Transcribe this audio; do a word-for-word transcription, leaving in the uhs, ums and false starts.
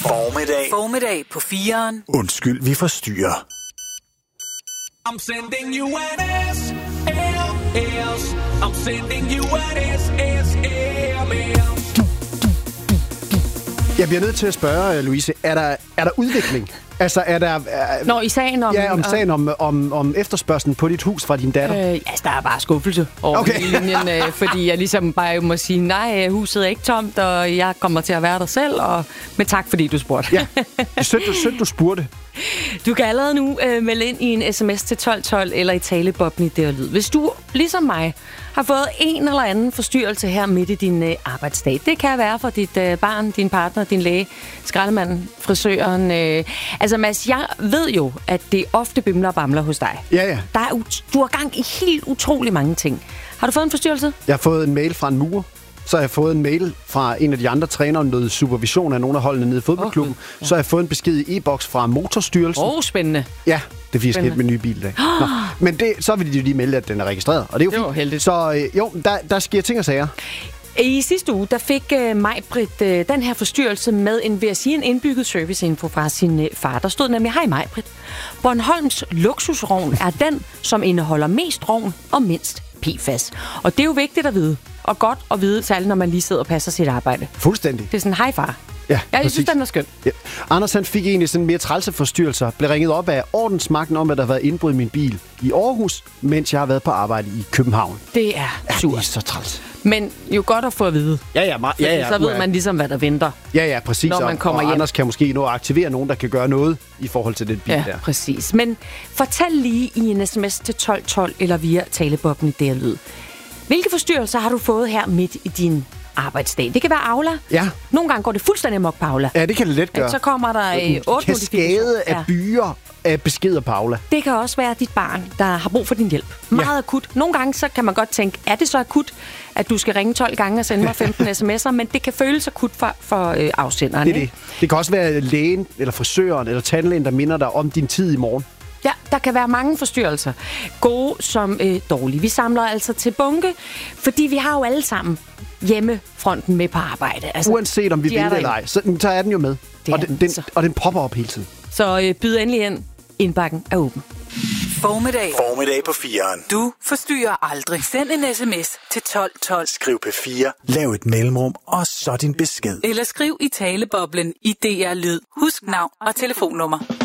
Formiddag. Formiddag på fireren. Undskyld, vi forstyrrer. I'm sending you an S M S. I'm sending you an S M S. Jeg bliver nødt til at spørge, Louise, er der, er der udvikling? Altså, er der... Er, Nå, i sagen om... Ja, om sagen om, om, om efterspørgslen på dit hus fra din datter. Øh, altså, der er bare skuffelse over Okay. linjen, øh, fordi jeg ligesom bare må sige, nej, huset er ikke tomt, og jeg kommer til at være der selv, og men tak, fordi du spurgte. Ja, det er sødt, du, sødt, du spurgte. Du kan allerede nu øh, melde ind i en sms til tolv tolv eller i talebobben i det og lyd. Hvis du, ligesom mig, har fået en eller anden forstyrrelse her midt i din øh, arbejdsdag. Det kan være for dit øh, barn, din partner, din læge, skraldemanden, frisøren. Øh. Altså Mads, jeg ved jo, at det ofte bimler og bamler hos dig. Ja, ja. Der er, ut- du har gang i helt utrolig mange ting. Har du fået en forstyrrelse? Jeg har fået en mail fra en murer. Så har jeg fået en mail fra en af de andre trænere om noget supervision af nogle af holdene nede i fodboldklubben. Oh, ja. Så har jeg fået en besked i e-boks fra Motorstyrelsen. Åh, oh, spændende. Ja, det er fordi, jeg skal hente min nye bil i dag. Nå. Men det, så vil de jo lige melde, at den er registreret. Og det er jo Det var fint. heldigt. Så øh, jo, der, der sker ting og sager. I sidste uge, der fik uh, Maj-Brit uh, den her forstyrrelse med en, vil jeg sige, en indbygget serviceinfo fra sin uh, far. Der stod nemlig, hej Maj-Brit. Bornholms luksusrovn er den, som indeholder mest rovn og mindst P F A S. Og det er jo vigtigt at vide. Og godt at vide, særligt når man lige sidder og passer sit arbejde. Fuldstændig. Det er sådan, hej far. Ja, Ja, jeg præcis. synes, den er skøn. Ja. Anders han fik egentlig sådan mere trælse forstyrrelser. Blev ringet op af ordensmagten om, at der har været indbrud i min bil i Aarhus, mens jeg har været på arbejde i København. Det er Ja, sur. det er så træls. Men jo godt at få at vide. Ja, ja, meget, Fordi ja, ja. så ved uha. man ligesom, hvad der venter. Ja, ja, præcis. når man Og- kommer og hjem. Anders kan måske nå at aktivere nogen, der kan gøre noget i forhold til den bil Ja, der. præcis. Men fortæl lige i en sms til tolv tolv eller via talebobben i det og lyd. Hvilke forstyrrelser har du fået her midt i din arbejdsdag? Det kan være Aula. Ja. Nogle gange går det fuldstændig amok på Aula. Ja, det kan det let gøre. Så kommer der øh, otte Kaskade af Ja. byer af beskeder på Aula. Det kan også være dit barn, der har brug for din hjælp. Meget Ja. akut. Nogle gange så kan man godt tænke, er det så akut, at du skal ringe tolv gange og sende mig femten sms'er, men det kan føles akut for, for øh, afsenderen. Det er ikke? det. Det kan også være lægen, eller frisøren, eller tandlægen, der minder dig om din tid i morgen. Ja, der kan være mange forstyrrelser. Gode som øh, dårlige. Vi samler altså til bunke, fordi vi har jo alle sammen hjemmefronten med på arbejde. Altså, Uanset om vi de vil er det der eller jo. ej, så, så er den jo med. Det er Og den, den, den, så. og den popper op hele tiden. Så øh, byd endelig ind. Indbakken er åben. Formiddag. Formiddag på fireren. Du forstyrrer aldrig. Send en sms til tolv tolv. Skriv P fire, lav et mellemrum, og så din besked. Eller skriv i taleboblen i D R Lyd. Husk navn og telefonnummer.